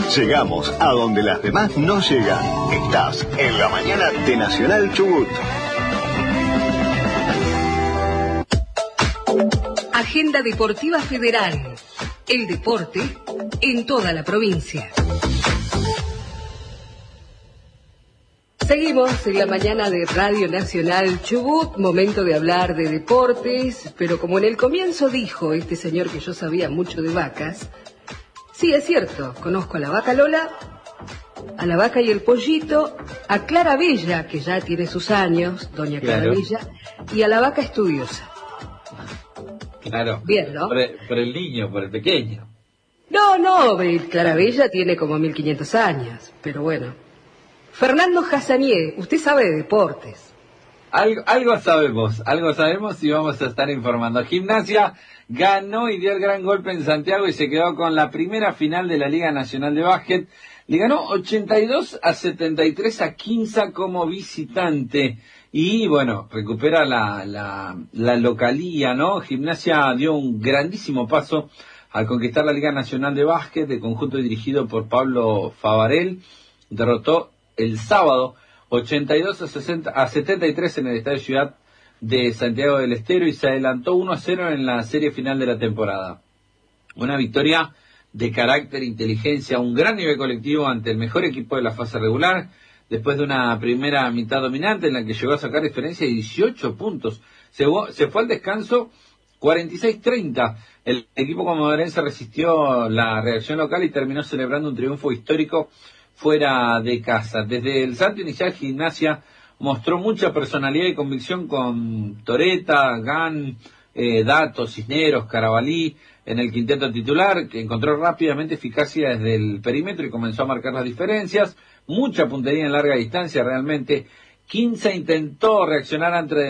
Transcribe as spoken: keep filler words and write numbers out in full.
Llegamos a donde las demás no llegan. Estás en la mañana de Nacional Chubut. Agenda Deportiva Federal. El deporte en toda la provincia. Seguimos en la mañana de Radio Nacional Chubut, momento de hablar de deportes, pero como en el comienzo dijo este señor que yo sabía mucho de vacas, sí, es cierto, conozco a la vaca Lola, a la vaca y el pollito, a Clara Bella, que ya tiene sus años, doña Clara Claro. Bella, y a la vaca estudiosa. Claro. Bien, ¿no? Por el, por el niño, por el pequeño. No, no, Clara Bella tiene como mil quinientos años, pero bueno. Fernando Hassanié, usted sabe de deportes. Algo, algo sabemos, algo sabemos y vamos a estar informando. Gimnasia ganó y dio el gran golpe en Santiago y se quedó con la primera final de la Liga Nacional de Básquet. Le ganó ochenta y dos a setenta y tres a Quimsa como visitante. Y bueno, recupera la, la, la localía, ¿no? Gimnasia dio un grandísimo paso al conquistar la Liga Nacional de Básquet, de conjunto dirigido por Pablo Favarel. Derrotó el sábado ochenta y dos a setenta y tres en el Estadio Ciudad de Santiago del Estero y se adelantó uno a cero en la serie final de la temporada. Una victoria de carácter, inteligencia, un gran nivel colectivo ante el mejor equipo de la fase regular, después de una primera mitad dominante en la que llegó a sacar diferencia de dieciocho puntos. Se, se fue al descanso cuarenta y seis treinta. El equipo comodorense resistió la reacción local y terminó celebrando un triunfo histórico fuera de casa. Desde el salto inicial, Gimnasia mostró mucha personalidad y convicción con Toreta, Gan, eh, Dato, Cisneros, Carabalí en el quinteto titular, que encontró rápidamente eficacia desde el perímetro y comenzó a marcar las diferencias. Mucha puntería en larga distancia realmente. Quimsa intentó reaccionar ante